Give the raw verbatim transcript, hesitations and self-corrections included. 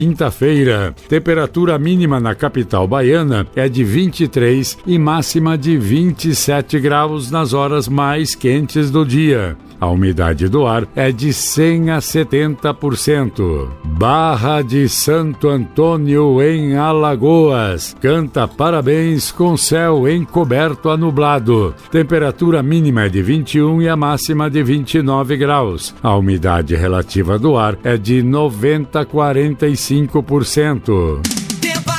Quinta-feira, temperatura mínima na capital baiana é de vinte e três e máxima de vinte e sete graus nas horas mais quentes do dia. A umidade do ar é de cem a setenta por cento. Barra de Santo Antônio, em Alagoas, canta parabéns com céu encoberto a nublado. Temperatura mínima é de vinte e um e a máxima de vinte e nove graus. A umidade relativa do ar é de noventa a quarenta e cinco por cento.